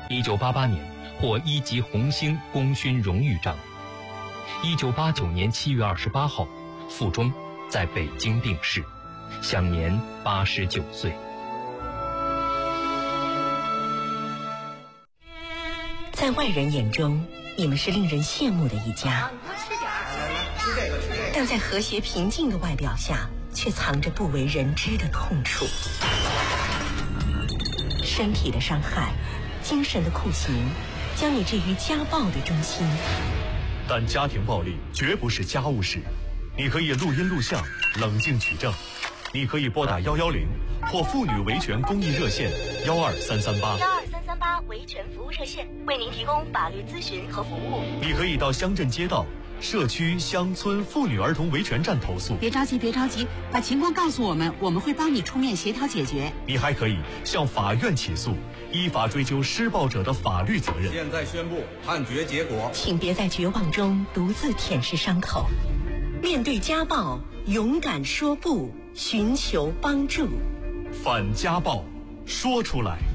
1988年获1级红星功勋荣誉章。1989年7月28号，傅钟在北京病逝，享年89岁。 在外人眼中，你们是令人羡慕的一家，但在和谐平静的外表下，却藏着不为人知的痛楚。身体的伤害，精神的酷刑，将你置于家暴的中心。 但家庭暴力绝不是家务事，你可以录音录像，冷静取证。你可以拨打110或妇女维权公益热线12338 维权服务热线，为您提供法律咨询和服务。 你可以到乡镇街道、社区、乡村妇女儿童维权站投诉。 别着急，把情况告诉我们，我们会帮你出面协调解决。 你还可以向法院起诉，依法追究施暴者的法律责任。 现在宣布判决结果， 请别在绝望中独自舔舐伤口，面对家暴，勇敢说不，寻求帮助。 反家暴，说出来。